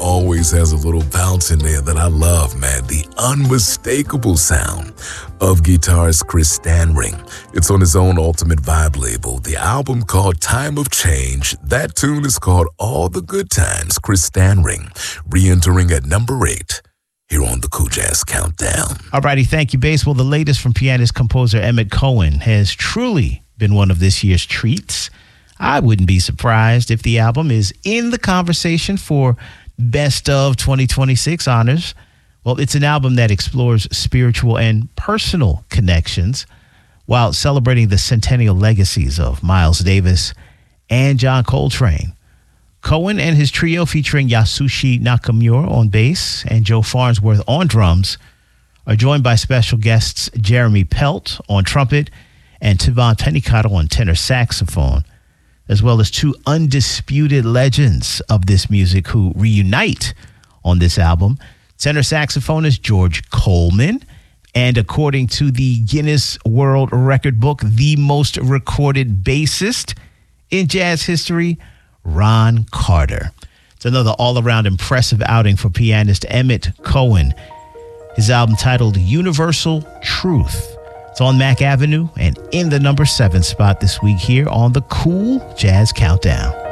always has a little bounce in there that I love, man. The unmistakable sound of guitarist Chris Stanring. It's on his own Ultimate Vibe label. The album called Time of Change. That tune is called All the Good Times. Chris Stanring re-entering at number 8 here on the Cool Jazz Countdown. All righty, thank you, Bass. Well, the latest from pianist-composer Emmett Cohen has truly been one of this year's treats. I wouldn't be surprised if the album is in the conversation for Best of 2026 honors. Well, it's an album that explores spiritual and personal connections while celebrating the centennial legacies of Miles Davis and John Coltrane. Cohen and his trio featuring Yasushi Nakamura on bass and Joe Farnsworth on drums are joined by special guests Jeremy Pelt on trumpet and Tevon Pennicott on tenor saxophone, as well as two undisputed legends of this music who reunite on this album. Tenor saxophonist George Coleman, and according to the Guinness World Record book, the most recorded bassist in jazz history, Ron Carter. It's another all-around impressive outing for pianist Emmett Cohen. His album titled Universal Truth. It's on Mack Avenue and in the number 7 spot this week here on the Cool Jazz Countdown.